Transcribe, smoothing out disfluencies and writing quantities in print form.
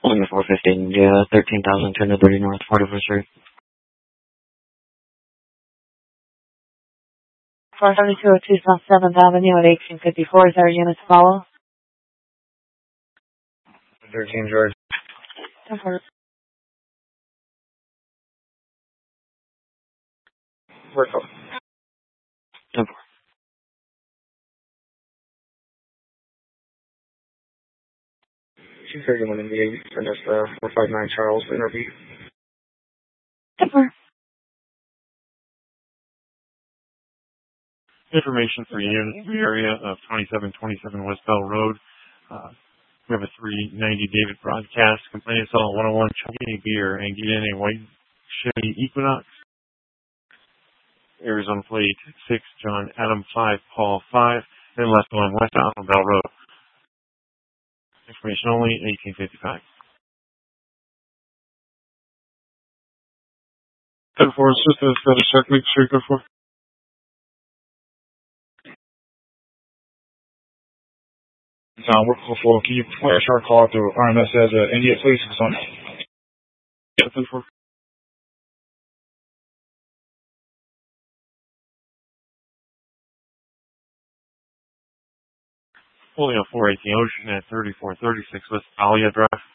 On the 415, yeah, 13,230 North 44th Street. 47202 South 7th Avenue at 1854. Is there a unit to follow? 13 George. 10-4. Work up. 10-4. 231 in the 8, and that's 459 Charles, interview. 10-4. Information for unit area of 2727 West Bell Road. We have a 390 David broadcast. Complainants on 101 Chunky Beer and get in a white Chevy Equinox. Arizona plate 6 John Adam 5 Paul 5 and left on West Allen Bell Road. Information only 1855. 10-4 assistance for the second street. 10-4. We're full. Can you flash our call to RMS as India, please? Yeah, 10-4. Only on 418 Ocean at 3436 West Alia Drive.